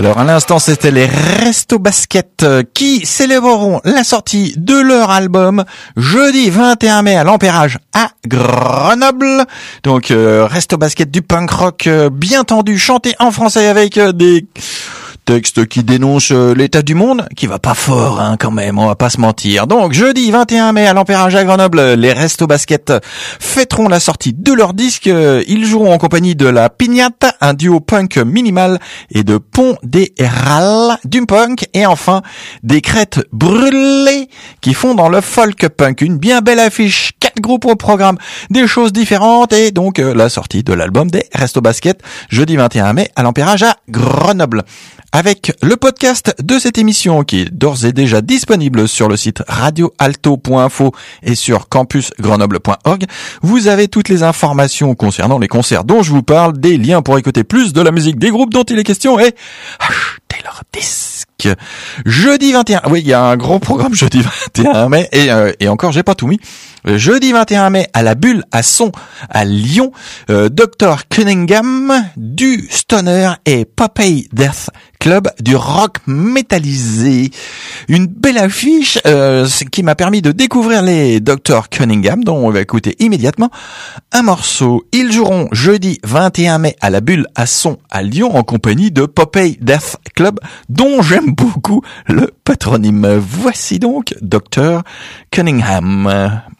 Alors à l'instant c'était les Resto Basket qui célébreront la sortie de leur album jeudi 21 mai à l'Ampérage à Grenoble. Donc Resto Basket du punk rock bien tendu, chanté en français avec des texte qui dénonce l'état du monde, qui va pas fort quand même, on va pas se mentir. Donc jeudi 21 mai à l'Ampérage à Grenoble, les Resto Basket fêteront la sortie de leur disque. Ils joueront en compagnie de la Pignata, un duo punk minimal, et de Pont des Rales du punk, et enfin des Crêtes Brûlées qui font dans le folk punk. Une bien belle affiche, 4 groupes au programme, des choses différentes, et donc la sortie de l'album des Resto Basket jeudi 21 mai à l'Ampérage à Grenoble. Avec le podcast de cette émission qui est d'ores et déjà disponible sur le site radioalto.info et sur campusgrenoble.org, vous avez toutes les informations concernant les concerts dont je vous parle, des liens pour écouter plus de la musique des groupes dont il est question et acheter leur disque. Jeudi 21, oui, il y a un gros programme jeudi 21 mai et encore j'ai pas tout mis. Jeudi 21 mai à la Bulle à Son à Lyon, Dr Cunningham du Stoner et Popeye Death Club du rock métallisé. Une belle affiche qui m'a permis de découvrir les Dr Cunningham, dont on va écouter immédiatement un morceau. Ils joueront jeudi 21 mai à la Bulle à Son à Lyon en compagnie de Popeye Death Club, dont j'aime beaucoup le patronyme. Voici donc Dr Cunningham.